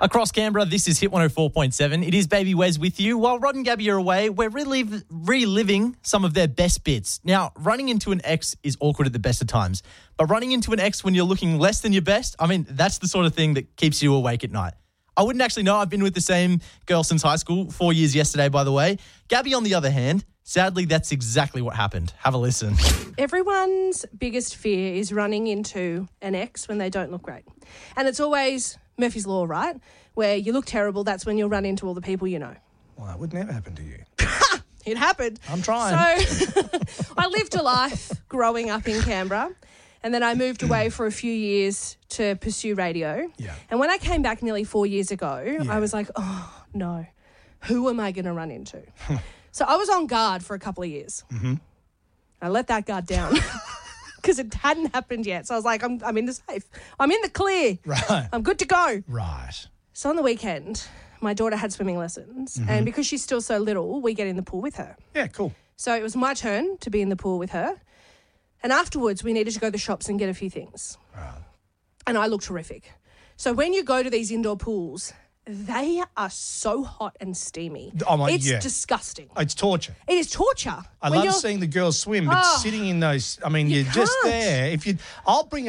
Across Canberra, this is Hit 104.7. It is Baby Wes with you. While Rod and Gabby are away, we're reliving some of their best bits. Now, running into an ex is awkward at the best of times, but running into an ex when you're looking less than your best, I mean, that's the sort of thing that keeps you awake at night. I wouldn't actually know. I've been with the same girl since high school, 4 years yesterday, by the way. Gabby, on the other hand, sadly, that's exactly what happened. Have a listen. Everyone's biggest fear is running into an ex when they don't look great. And it's always Murphy's Law, right? Where you look terrible, that's when you'll run into all the people you know. Well, that would never happen to you. It happened. I'm trying. So I lived a life growing up in Canberra, and then I moved away for a few years to pursue radio. Yeah. And when I came back nearly 4 years ago, I was like, oh, no, who am I going to run into? So I was on guard for a couple of years. Mm-hmm. I let that guard down because it hadn't happened yet. So I was like, I'm in the safe. I'm in the clear. Right. I'm good to go. Right. So on the weekend, my daughter had swimming lessons. Mm-hmm. And because she's still so little, we get in the pool with her. Yeah, cool. So it was my turn to be in the pool with her. And afterwards, we needed to go to the shops and get a few things. Right. And I looked terrific. So when you go to these indoor pools, they are so hot and steamy. Oh my, it's yeah. disgusting. It's torture. It is torture. I When love you're- seeing the girls swim, but sitting in those, I mean, you're just can't. there. I'll bring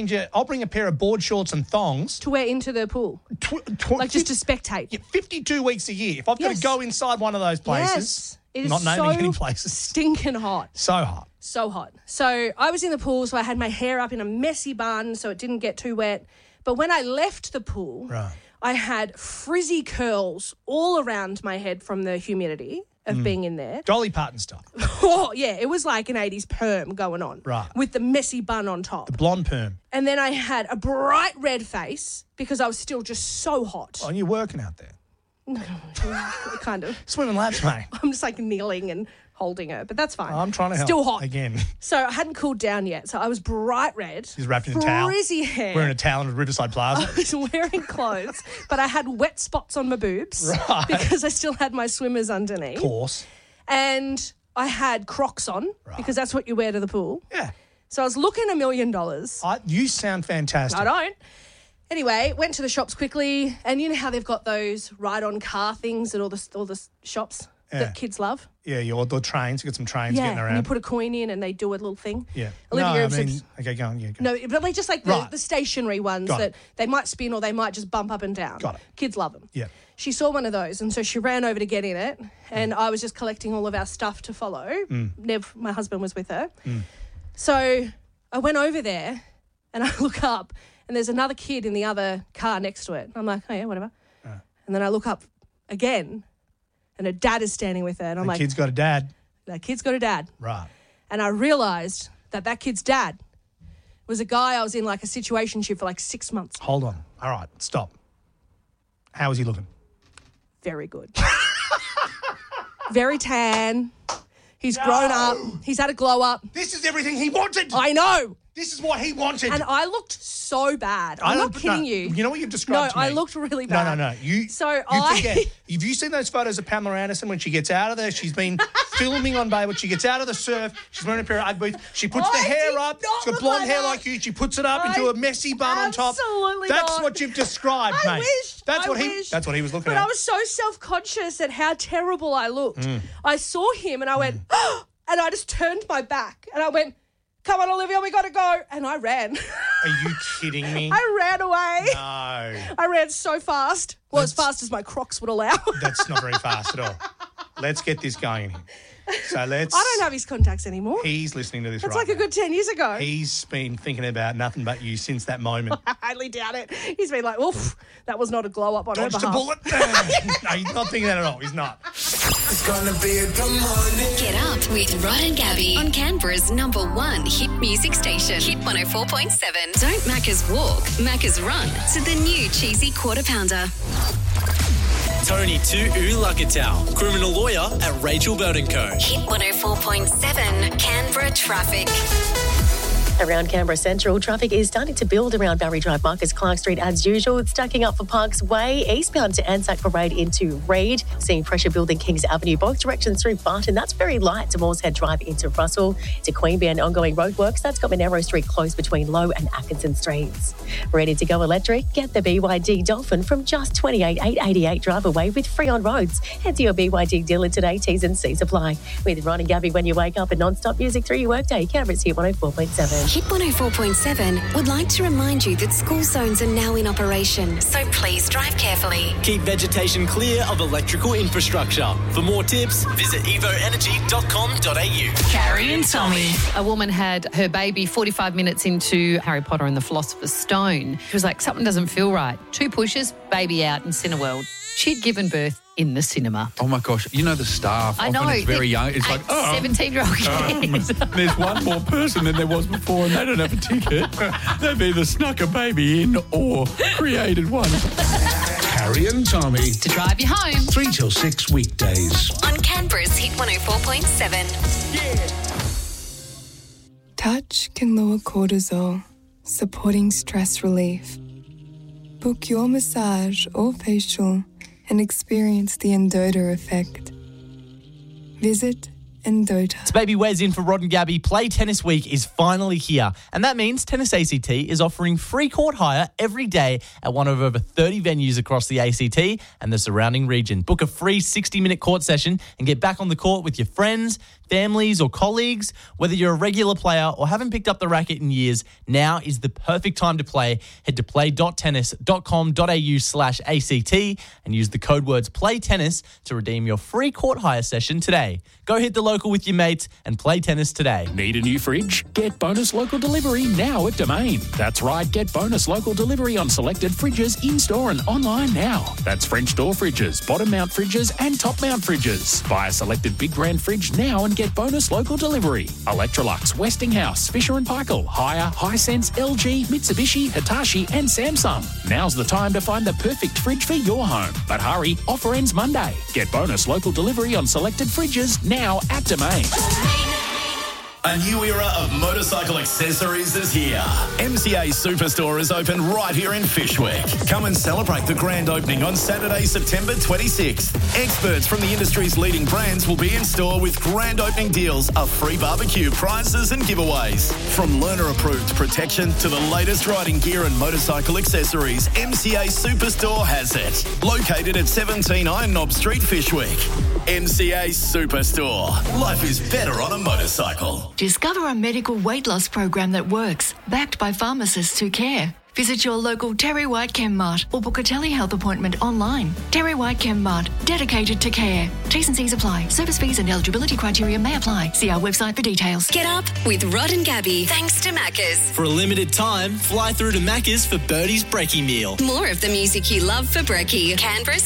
a pair of board shorts and thongs. to wear into the pool, like just to spectate. Yeah, 52 weeks a year. If I've got Yes. to go inside one of those places, Yes. It is not naming so any places, stinking hot. so hot. So hot. So I was in the pool, so I had my hair up in a messy bun so it didn't get too wet. But when I left the pool, Right. I had frizzy curls all around my head from the humidity of being in there. Dolly Parton style. Oh, yeah, it was like an 80s perm going on. Right. With the messy bun on top. Blonde perm. And then I had a bright red face because I was still just so hot. Oh, and you're working out there. Kind of. Swimming laps, mate. I'm just like kneeling and holding her, but that's fine. I'm trying to help. Still hot. Again. So I hadn't cooled down yet. So I was bright red. She's wrapped in a towel. Frizzy hair. Wearing a towel at Riverside Plaza. I was wearing clothes, but I had wet spots on my boobs Right. because I still had my swimmers underneath. Of course. And I had Crocs on because that's what you wear to the pool. Yeah. So I was looking $1 million. You sound fantastic. I don't. Anyway, went to the shops quickly, and you know how they've got those ride-on car things at all the shops that kids love? Yeah, the trains. You got some trains getting and around. you put a coin in and they do a little thing. Yeah. Olivia Okay, go on. Yeah, go on. No, but they just like the stationary ones Got that it. they might spin or they might just bump up and down. Got it. Kids love them. Yeah. She saw one of those, and so she ran over to get in it, and I was just collecting all of our stuff to follow. Nev, my husband, was with her. So I went over there, and I look up, and there's another kid in the other car next to it. I'm like, oh, yeah, whatever. And then I look up again, and her dad is standing with her, and I'm like, Kid's got a dad. that kid's got a dad. Right. And I realised that kid's dad was a guy I was in like a situationship for like 6 months. Hold on. All right, stop. How is he looking? Very good. Very tan. He's grown up. He's had a glow up. This is everything he wanted. I know. This is what he wanted. And I looked so bad. I'm not kidding you. You know what you've described to me? I looked really bad. No. You forget. Have you seen those photos of Pamela Anderson when she gets out of there? She's been filming on Baywatch. She gets out of the surf. She's wearing a pair of Ugg boots. She puts the hair up. She's got blonde hair like you. She puts it up into a messy bun on top. Absolutely That's not. what you've described, I mate. wish. That's I what wish. he was looking But at. I was so self-conscious at how terrible I looked. I saw him and I went, and I just turned my back and I went, come on, Olivia, we got to go. And I ran. Are you kidding me? I ran away. No. I ran so fast. Well, as fast as my Crocs would allow. That's not very fast at all. Let's get this going here. So let's... I don't have his contacts anymore. He's listening to this That's right like a now. good 10 years ago. He's been thinking about nothing but you since that moment. I highly doubt it. He's been like, oof, that was not a glow up on her Dodged a behalf. bullet. No, he's not thinking that at all. He's not. It's gonna be a good morning. Get up with Rod and Gabby on Canberra's #1 hit music station, Hit 104.7. Don't Macca's walk, Macca's run to the new cheesy quarter pounder. Tony to Ulagatal, criminal lawyer at Rachel Burton Co. Hit 104.7 Canberra traffic. Around Canberra Central, traffic is starting to build around Barry Drive, Marcus Clark Street as usual. It's stacking up for Parks Way, eastbound to Anzac Parade into Reid. Seeing pressure building Kings Avenue, both directions through Barton. That's very light to Moorshead Drive into Russell. To Queanbeyan, ongoing roadworks. That's got Monaro Street closed between Low and Atkinson Streets. Ready to go electric? Get the BYD Dolphin from just $28,888 drive away with free on roads. Head to your BYD dealer today. T's and C's apply. With Ron and Gabby when you wake up and non-stop music through your workday. Canberra's Hit 104.7. Hit 104.7 would like to remind you that school zones are now in operation, so please drive carefully. Keep vegetation clear of electrical infrastructure. For more tips, visit evoenergy.com.au. Carrie and Tommy. A woman had her baby 45 minutes into Harry Potter and the Philosopher's Stone. She was like, something doesn't feel right. 2 pushes, baby out in Cineworld. She'd given birth in the cinema. Oh my gosh, you know the staff. I know. It's very young. It's like, 17-year-old kids. There's one more person than there was before and they don't have a ticket. They've either snuck a baby in or created one. Carrie and Tommy. To drive you home. 3 till 6 weekdays. On Canberra's Hit 104.7. Touch can lower cortisol, supporting stress relief. Book your massage or facial and experience the Endota effect. Visit Endota. It's Baby Wes in for Rod and Gabby. Play Tennis Week is finally here. And that means Tennis ACT is offering free court hire every day at one of over 30 venues across the ACT and the surrounding region. Book a free 60-minute court session and get back on the court with your friends, families or colleagues. Whether you're a regular player or haven't picked up the racket in years, now is the perfect time to play. Head to play.tennis.com.au/ACT and use the code words PLAYTENNIS to redeem your free court hire session today. Go hit the local with your mates and play tennis today. Need a new fridge? Get bonus local delivery now at Domain. That's right, get bonus local delivery on selected fridges in-store and online now. That's French door fridges, bottom mount fridges and top mount fridges. Buy a selected big brand fridge now and get bonus local delivery. Electrolux, Westinghouse, Fisher & Paykel, Haier, Hisense, LG, Mitsubishi, Hitachi and Samsung. Now's the time to find the perfect fridge for your home. But hurry, offer ends Monday. Get bonus local delivery on selected fridges now at Domain. A new era of motorcycle accessories is here. MCA Superstore is open right here in Fyshwick. Come and celebrate the grand opening on Saturday, September 26th. Experts from the industry's leading brands will be in store with grand opening deals of free barbecue, prizes and giveaways. From learner-approved protection to the latest riding gear and motorcycle accessories, MCA Superstore has it. Located at 17 Iron Knob Street, Fyshwick. MCA Superstore. Life is better on a motorcycle. Discover a medical weight loss program that works, backed by pharmacists who care. Visit your local Terry White Chemmart or book a telehealth appointment online. Terry White Chemmart, dedicated to care. T's and C's apply. Service fees and eligibility criteria may apply. See our website for details. Get up with Rod and Gabby, thanks to Macca's. For a limited time, fly through to Macca's for Birdie's Brekkie meal. More of the music you love for brekkie. Canberra's